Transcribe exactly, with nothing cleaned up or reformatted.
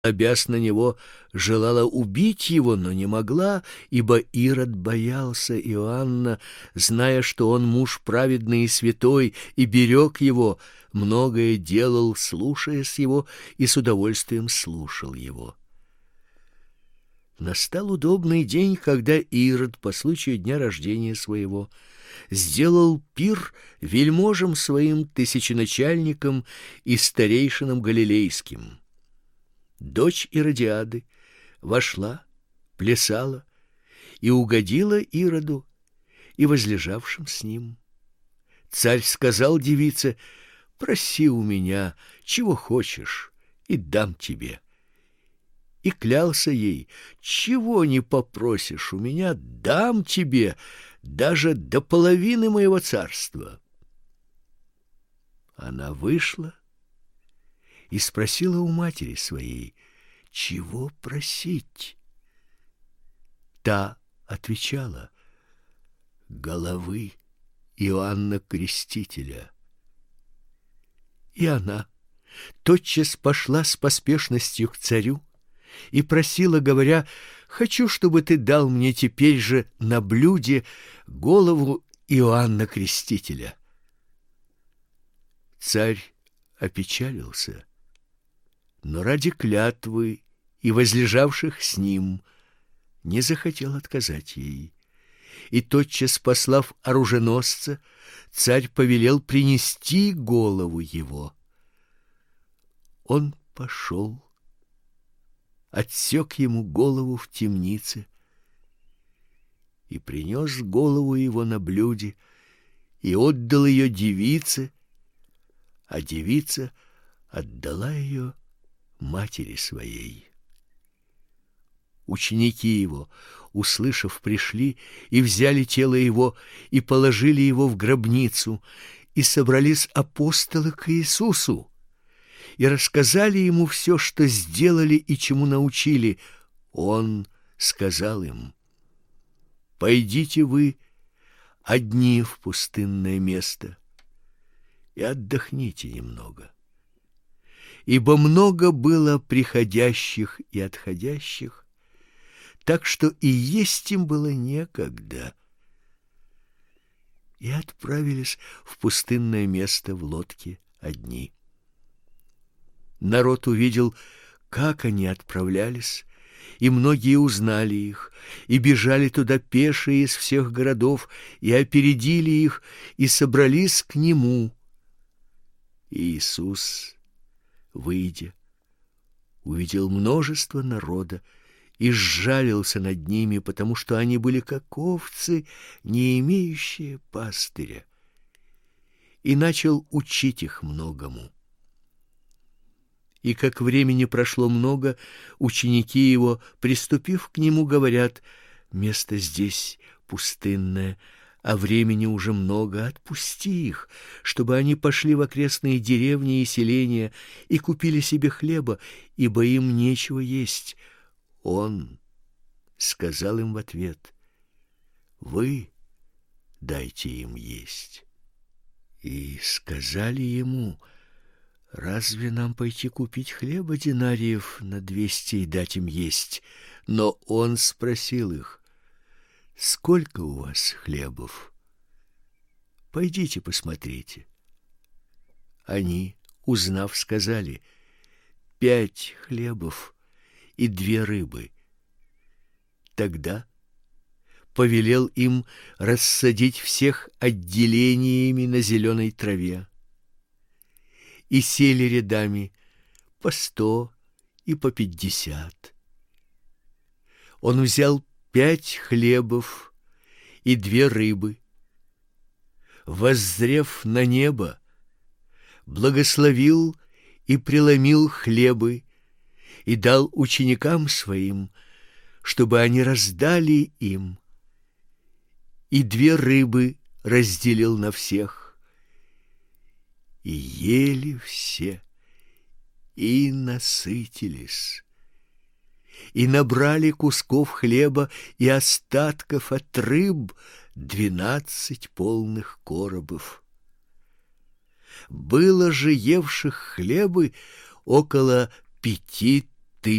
Обяз на него желала убить его, но не могла, ибо Ирод боялся Иоанна, зная, что он муж праведный и святой, и берег его, многое делал, слушаясь его, и с удовольствием слушал его. Настал удобный день, когда Ирод по случаю дня рождения своего сделал пир вельможам своим, тысяченачальникам и старейшинам галилейским. Дочь Иродиады вошла, плясала и угодила Ироду и возлежавшим с ним. Царь сказал девице: «Проси у меня, чего хочешь, и дам тебе». И клялся ей: «Чего не попросишь у меня, дам тебе даже до половины моего царства». Она вышла и спросила у матери своей: «Чего просить?» Та отвечала: «Головы Иоанна Крестителя». И она тотчас пошла с поспешностью к царю и просила, говоря: «Хочу, чтобы ты дал мне теперь же на блюде голову Иоанна Крестителя». Царь опечалился, но ради клятвы и возлежавших с ним не захотел отказать ей. И тотчас, послав оруженосца, царь повелел принести голову его. Он пошел, отсек ему голову в темнице и принес голову его на блюде и отдал ее девице, а девица отдала ее матери своей. Ученики его, услышав, пришли и взяли тело его и положили его в гробницу, и собрались апостолы к Иисусу и рассказали ему все, что сделали и чему научили. Он сказал им: «Пойдите вы одни в пустынное место и отдохните немного». Ибо много было приходящих и отходящих, так что и есть им было некогда. И отправились в пустынное место в лодке одни. Народ увидел, как они отправлялись, и многие узнали их, и бежали туда пешие из всех городов, и опередили их, и собрались к нему. И Иисус, выйдя, увидел множество народа и сжалился над ними, потому что они были как овцы, не имеющие пастыря, и начал учить их многому. И как времени прошло много, ученики его, приступив к нему, говорят: «Место здесь пустынное, а времени уже много, отпусти их, чтобы они пошли в окрестные деревни и селения и купили себе хлеба, ибо им нечего есть». Он сказал им в ответ: «Вы дайте им есть». И сказали ему: «Разве нам пойти купить хлеба динариев на двести и дать им есть?» Но он спросил их: «Сколько у вас хлебов? Пойдите посмотрите». Они, узнав, сказали: «Пять хлебов и две рыбы». Тогда повелел им рассадить всех отделениями на зеленой траве. И сели рядами по сто и по пятьдесят. Он взял пять хлебов и две рыбы, воззрев на небо, благословил и преломил хлебы и дал ученикам своим, чтобы они раздали им, и две рыбы разделил на всех. И ели все, и насытились, и набрали кусков хлеба и остатков от рыб двенадцать полных коробов. Было же евших хлебы около пяти